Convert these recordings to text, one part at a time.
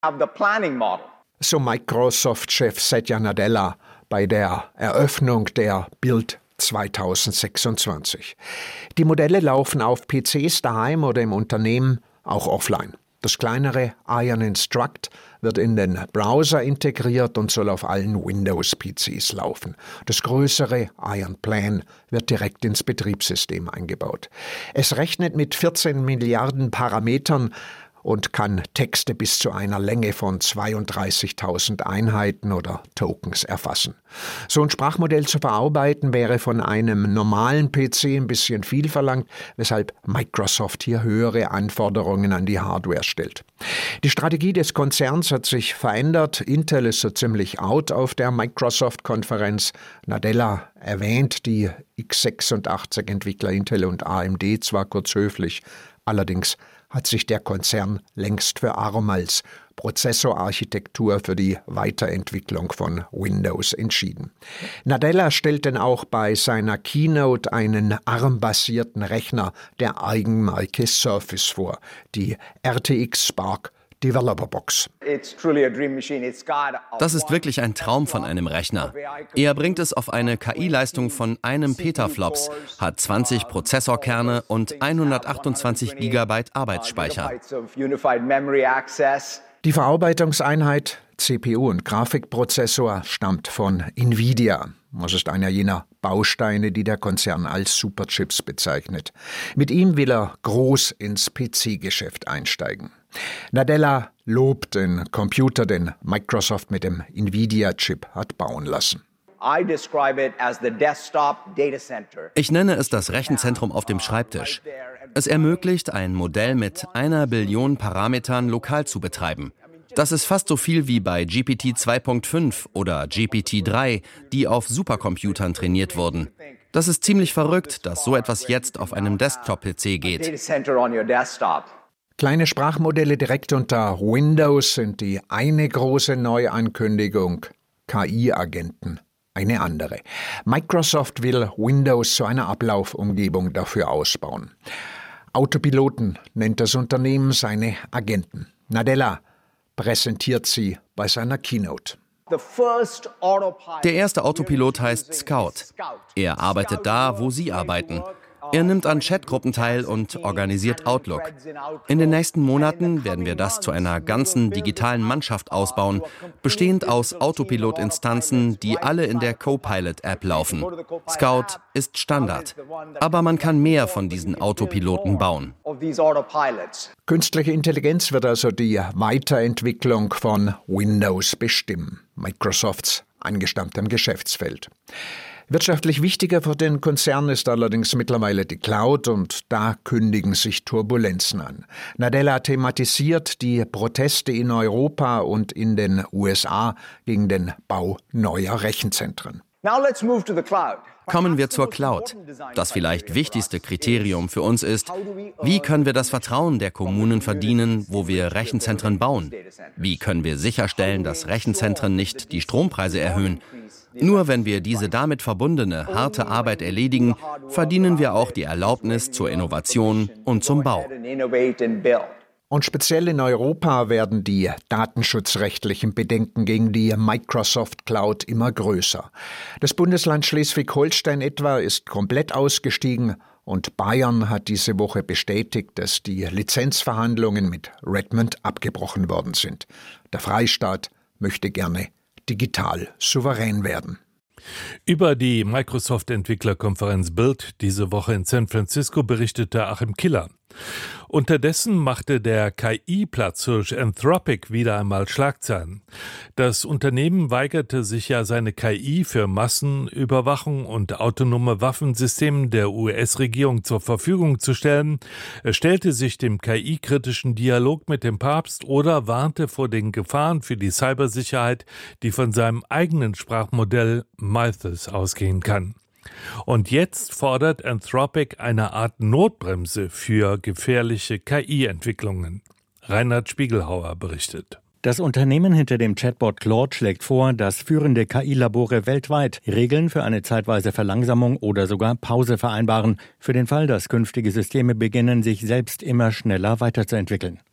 So Microsoft-Chef Satya Nadella bei der Eröffnung der Build 2026. Die Modelle laufen auf PCs daheim oder im Unternehmen, auch offline. Das kleinere Iron Instruct wird in den Browser integriert und soll auf allen Windows-PCs laufen. Das größere Iron Plan wird direkt ins Betriebssystem eingebaut. Es rechnet mit 14 Milliarden Parametern und kann Texte bis zu einer Länge von 32.000 Einheiten oder Tokens erfassen. So ein Sprachmodell zu verarbeiten wäre von einem normalen PC ein bisschen viel verlangt, weshalb Microsoft hier höhere Anforderungen an die Hardware stellt. Die Strategie des Konzerns hat sich verändert. Intel ist so ziemlich out auf der Microsoft-Konferenz. Nadella erwähnt die x86-Entwickler Intel und AMD zwar kurz höflich, allerdings hat sich der Konzern längst für ARM als Prozessorarchitektur für die Weiterentwicklung von Windows entschieden. Nadella stellt denn auch bei seiner Keynote einen ARM-basierten Rechner der Eigenmarke Surface vor, die RTX Spark Developer Box. Das ist wirklich ein Traum von einem Rechner. Er bringt es auf eine KI-Leistung von 1 Petaflops, hat 20 Prozessorkerne und 128 GB Arbeitsspeicher. Die Verarbeitungseinheit CPU und Grafikprozessor stammt von Nvidia. Das ist einer jener Bausteine, die der Konzern als Superchips bezeichnet. Mit ihm will er groß ins PC-Geschäft einsteigen. Nadella lobt den Computer, den Microsoft mit dem Nvidia-Chip hat bauen lassen. Ich nenne es das Rechenzentrum auf dem Schreibtisch. Es ermöglicht, ein Modell mit 1 Billion Parametern lokal zu betreiben. Das ist fast so viel wie bei GPT 2.5 oder GPT 3, die auf Supercomputern trainiert wurden. Das ist ziemlich verrückt, dass so etwas jetzt auf einem Desktop-PC geht. Kleine Sprachmodelle direkt unter Windows sind die eine große Neuankündigung. KI-Agenten eine andere. Microsoft will Windows zu einer Ablaufumgebung dafür ausbauen. Autopiloten nennt das Unternehmen seine Agenten. Nadella präsentiert sie bei seiner Keynote. Der erste Autopilot heißt Scout. Er arbeitet da, wo Sie arbeiten. Er nimmt an Chatgruppen teil und organisiert Outlook. In den nächsten Monaten werden wir das zu einer ganzen digitalen Mannschaft ausbauen, bestehend aus Autopilot-Instanzen, die alle in der Copilot-App laufen. Scout ist Standard. Aber man kann mehr von diesen Autopiloten bauen. Künstliche Intelligenz wird also die Weiterentwicklung von Windows bestimmen. Microsofts angestammtem Geschäftsfeld. Wirtschaftlich wichtiger für den Konzern ist allerdings mittlerweile die Cloud und da kündigen sich Turbulenzen an. Nadella thematisiert die Proteste in Europa und in den USA gegen den Bau neuer Rechenzentren. Kommen wir zur Cloud. Das vielleicht wichtigste Kriterium für uns ist, wie können wir das Vertrauen der Kommunen verdienen, wo wir Rechenzentren bauen? Wie können wir sicherstellen, dass Rechenzentren nicht die Strompreise erhöhen? Nur wenn wir diese damit verbundene harte Arbeit erledigen, verdienen wir auch die Erlaubnis zur Innovation und zum Bau. Und speziell in Europa werden die datenschutzrechtlichen Bedenken gegen die Microsoft Cloud immer größer. Das Bundesland Schleswig-Holstein etwa ist komplett ausgestiegen und Bayern hat diese Woche bestätigt, dass die Lizenzverhandlungen mit Redmond abgebrochen worden sind. Der Freistaat möchte gerne digital souverän werden. Über die Microsoft-Entwicklerkonferenz Build diese Woche in San Francisco berichtete Achim Killer. Unterdessen machte der KI-Platzhirsch Anthropic wieder einmal Schlagzeilen. Das Unternehmen weigerte sich ja, seine KI für Massenüberwachung und autonome Waffensysteme der US-Regierung zur Verfügung zu stellen. Er stellte sich dem KI-kritischen Dialog mit dem Papst oder warnte vor den Gefahren für die Cybersicherheit, die von seinem eigenen Sprachmodell Mythos ausgehen kann. Und jetzt fordert Anthropic eine Art Notbremse für gefährliche KI-Entwicklungen. Reinhard Spiegelhauer berichtet. Das Unternehmen hinter dem Chatbot Claude schlägt vor, dass führende KI-Labore weltweit Regeln für eine zeitweise Verlangsamung oder sogar Pause vereinbaren, für den Fall, dass künftige Systeme beginnen, sich selbst immer schneller weiterzuentwickeln.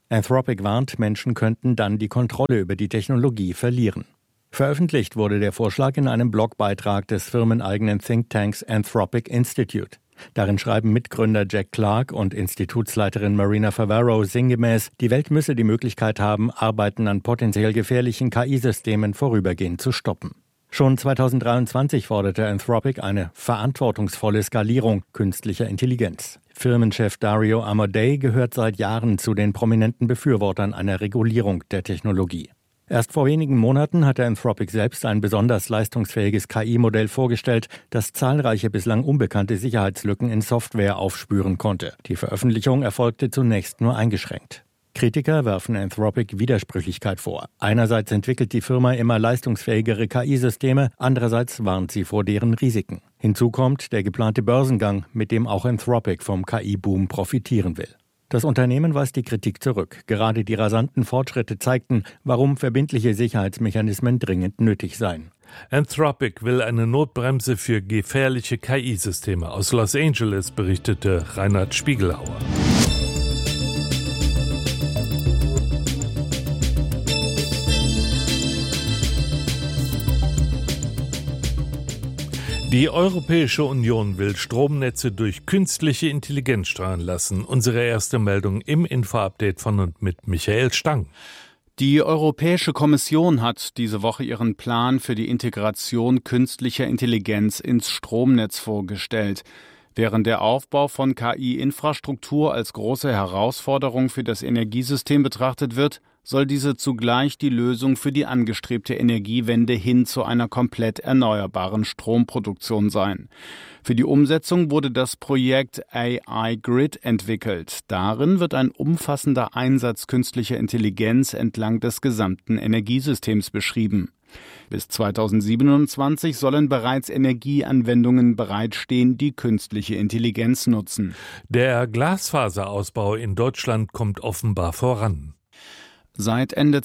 Anthropic warnt, Menschen könnten dann die Kontrolle über die Technologie verlieren. Veröffentlicht wurde der Vorschlag in einem Blogbeitrag des firmeneigenen Thinktanks Anthropic Institute. Darin schreiben Mitgründer Jack Clark und Institutsleiterin Marina Favaro sinngemäß, die Welt müsse die Möglichkeit haben, Arbeiten an potenziell gefährlichen KI-Systemen vorübergehend zu stoppen. Schon 2023 forderte Anthropic eine verantwortungsvolle Skalierung künstlicher Intelligenz. Firmenchef Dario Amodei gehört seit Jahren zu den prominenten Befürwortern einer Regulierung der Technologie. Erst vor wenigen Monaten hatte Anthropic selbst ein besonders leistungsfähiges KI-Modell vorgestellt, das zahlreiche bislang unbekannte Sicherheitslücken in Software aufspüren konnte. Die Veröffentlichung erfolgte zunächst nur eingeschränkt. Kritiker werfen Anthropic Widersprüchlichkeit vor. Einerseits entwickelt die Firma immer leistungsfähigere KI-Systeme, andererseits warnt sie vor deren Risiken. Hinzu kommt der geplante Börsengang, mit dem auch Anthropic vom KI-Boom profitieren will. Das Unternehmen weist die Kritik zurück. Gerade die rasanten Fortschritte zeigten, warum verbindliche Sicherheitsmechanismen dringend nötig seien. Anthropic will eine Notbremse für gefährliche KI-Systeme. Aus Los Angeles berichtete Reinhard Spiegelhauer. Die Europäische Union will Stromnetze durch künstliche Intelligenz steuern lassen. Unsere erste Meldung im Info-Update von und mit Michael Stang. Die Europäische Kommission hat diese Woche ihren Plan für die Integration künstlicher Intelligenz ins Stromnetz vorgestellt. Während der Aufbau von KI-Infrastruktur als große Herausforderung für das Energiesystem betrachtet wird, soll diese zugleich die Lösung für die angestrebte Energiewende hin zu einer komplett erneuerbaren Stromproduktion sein. Für die Umsetzung wurde das Projekt AI Grid entwickelt. Darin wird ein umfassender Einsatz künstlicher Intelligenz entlang des gesamten Energiesystems beschrieben. Bis 2027 sollen bereits Energieanwendungen bereitstehen, die künstliche Intelligenz nutzen. Der Glasfaserausbau in Deutschland kommt offenbar voran. Seit Ende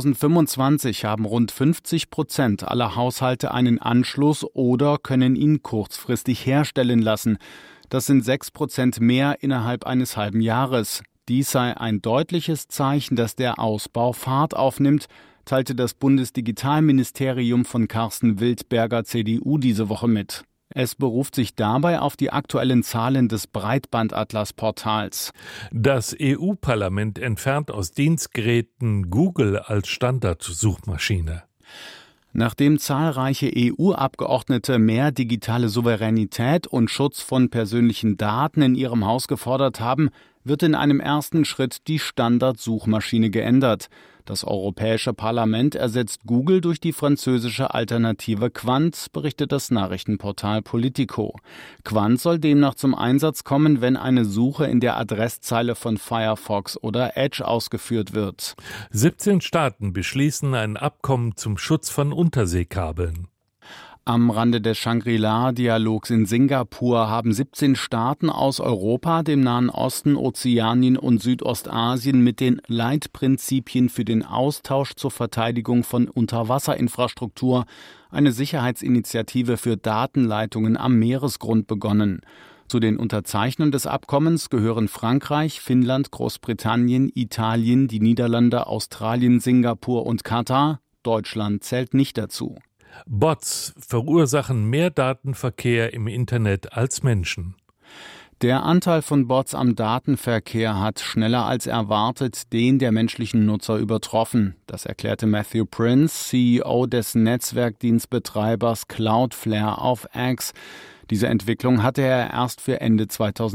2025 haben rund 50% aller Haushalte einen Anschluss oder können ihn kurzfristig herstellen lassen. Das sind 6% mehr innerhalb eines halben Jahres. Dies sei ein deutliches Zeichen, dass der Ausbau Fahrt aufnimmt, teilte das Bundesdigitalministerium von Carsten Wildberger, CDU, diese Woche mit. Es beruft sich dabei auf die aktuellen Zahlen des Breitbandatlas-Portals. Das EU-Parlament entfernt aus Dienstgeräten Google als Standardsuchmaschine. Nachdem zahlreiche EU-Abgeordnete mehr digitale Souveränität und Schutz von persönlichen Daten in ihrem Haus gefordert haben, wird in einem ersten Schritt die Standardsuchmaschine geändert. Das Europäische Parlament ersetzt Google durch die französische Alternative Qwant, berichtet das Nachrichtenportal Politico. Qwant soll demnach zum Einsatz kommen, wenn eine Suche in der Adresszeile von Firefox oder Edge ausgeführt wird. 17 Staaten beschließen ein Abkommen zum Schutz von Unterseekabeln. Am Rande des Shangri-La-Dialogs in Singapur haben 17 Staaten aus Europa, dem Nahen Osten, Ozeanien und Südostasien mit den Leitprinzipien für den Austausch zur Verteidigung von Unterwasserinfrastruktur eine Sicherheitsinitiative für Datenleitungen am Meeresgrund begonnen. Zu den Unterzeichnern des Abkommens gehören Frankreich, Finnland, Großbritannien, Italien, die Niederlande, Australien, Singapur und Katar. Deutschland zählt nicht dazu. Bots verursachen mehr Datenverkehr im Internet als Menschen. Der Anteil von Bots am Datenverkehr hat schneller als erwartet den der menschlichen Nutzer übertroffen. Das erklärte Matthew Prince, CEO des Netzwerkdienstbetreibers Cloudflare auf X. Diese Entwicklung hatte er erst für Ende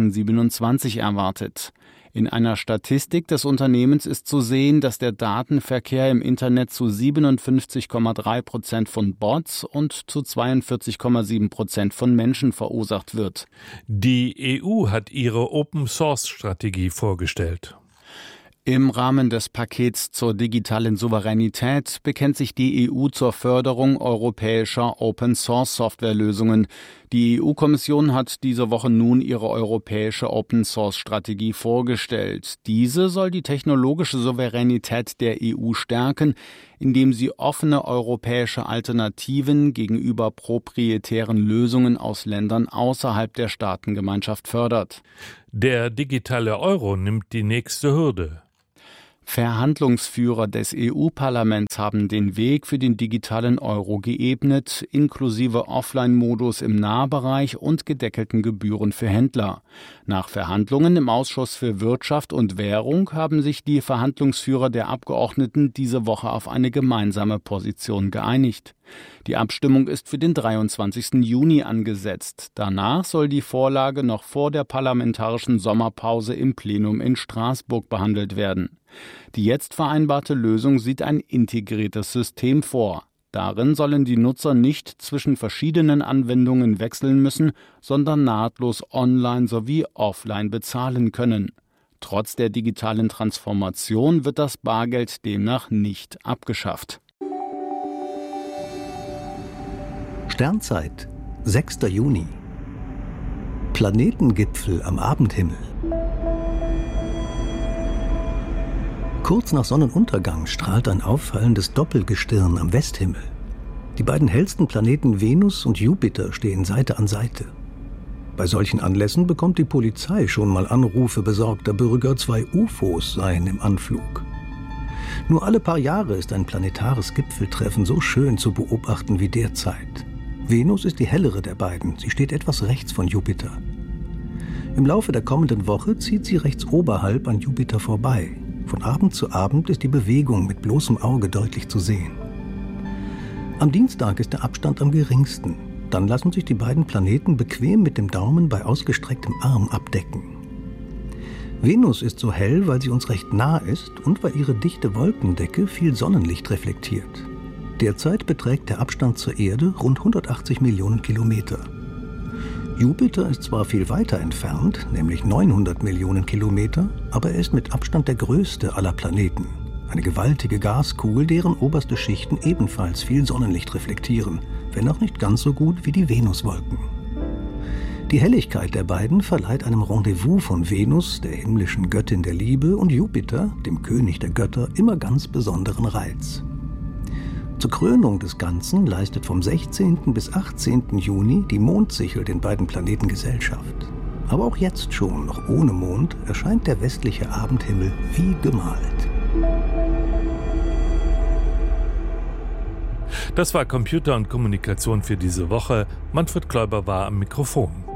2027 erwartet. In einer Statistik des Unternehmens ist zu sehen, dass der Datenverkehr im Internet zu 57,3% von Bots und zu 42,7% von Menschen verursacht wird. Die EU hat ihre Open-Source-Strategie vorgestellt. Im Rahmen des Pakets zur digitalen Souveränität bekennt sich die EU zur Förderung europäischer Open-Source-Softwarelösungen. Die EU-Kommission hat diese Woche nun ihre europäische Open-Source-Strategie vorgestellt. Diese soll die technologische Souveränität der EU stärken, indem sie offene europäische Alternativen gegenüber proprietären Lösungen aus Ländern außerhalb der Staatengemeinschaft fördert. Der digitale Euro nimmt die nächste Hürde. Verhandlungsführer des EU-Parlaments haben den Weg für den digitalen Euro geebnet, inklusive Offline-Modus im Nahbereich und gedeckelten Gebühren für Händler. Nach Verhandlungen im Ausschuss für Wirtschaft und Währung haben sich die Verhandlungsführer der Abgeordneten diese Woche auf eine gemeinsame Position geeinigt. Die Abstimmung ist für den 23. Juni angesetzt. Danach soll die Vorlage noch vor der parlamentarischen Sommerpause im Plenum in Straßburg behandelt werden. Die jetzt vereinbarte Lösung sieht ein integriertes System vor. Darin sollen die Nutzer nicht zwischen verschiedenen Anwendungen wechseln müssen, sondern nahtlos online sowie offline bezahlen können. Trotz der digitalen Transformation wird das Bargeld demnach nicht abgeschafft. Sternzeit, 6. Juni. Planetengipfel am Abendhimmel. Kurz nach Sonnenuntergang strahlt ein auffallendes Doppelgestirn am Westhimmel. Die beiden hellsten Planeten Venus und Jupiter stehen Seite an Seite. Bei solchen Anlässen bekommt die Polizei schon mal Anrufe besorgter Bürger, 2 UFOs seien im Anflug. Nur alle paar Jahre ist ein planetares Gipfeltreffen so schön zu beobachten wie derzeit. Venus ist die hellere der beiden, sie steht etwas rechts von Jupiter. Im Laufe der kommenden Woche zieht sie rechts oberhalb an Jupiter vorbei. Von Abend zu Abend ist die Bewegung mit bloßem Auge deutlich zu sehen. Am Dienstag ist der Abstand am geringsten. Dann lassen sich die beiden Planeten bequem mit dem Daumen bei ausgestrecktem Arm abdecken. Venus ist so hell, weil sie uns recht nah ist und weil ihre dichte Wolkendecke viel Sonnenlicht reflektiert. Derzeit beträgt der Abstand zur Erde rund 180 Millionen Kilometer. Jupiter ist zwar viel weiter entfernt, nämlich 900 Millionen Kilometer, aber er ist mit Abstand der größte aller Planeten. Eine gewaltige Gaskugel, deren oberste Schichten ebenfalls viel Sonnenlicht reflektieren, wenn auch nicht ganz so gut wie die Venuswolken. Die Helligkeit der beiden verleiht einem Rendezvous von Venus, der himmlischen Göttin der Liebe, und Jupiter, dem König der Götter, immer ganz besonderen Reiz. Zur Krönung des Ganzen leistet vom 16. bis 18. Juni die Mondsichel den beiden Planeten Gesellschaft. Aber auch jetzt schon, noch ohne Mond, erscheint der westliche Abendhimmel wie gemalt. Das war Computer und Kommunikation für diese Woche. Manfred Kläuber war am Mikrofon.